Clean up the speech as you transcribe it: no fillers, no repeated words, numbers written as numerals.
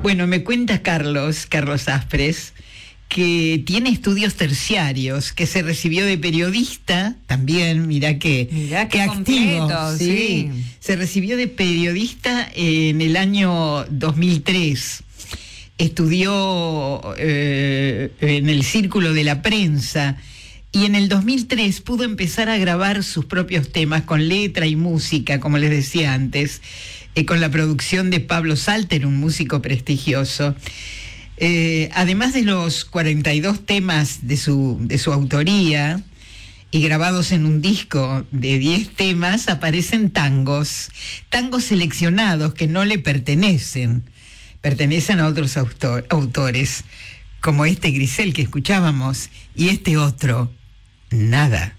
Bueno, me cuenta Carlos Aspres, que tiene estudios terciarios, que se recibió de periodista también, mirá qué activo, completo, sí. Se recibió de periodista en el año 2003. Estudió en el Círculo de la Prensa y en el 2003 pudo empezar a grabar sus propios temas con letra y música, como les decía antes, con la producción de Pablo Salter, un músico prestigioso. Además de los 42 temas de su autoría y grabados en un disco de 10 temas, aparecen tangos seleccionados que no le pertenecen a otros autores, como este Grisel que escuchábamos y este otro, Nada.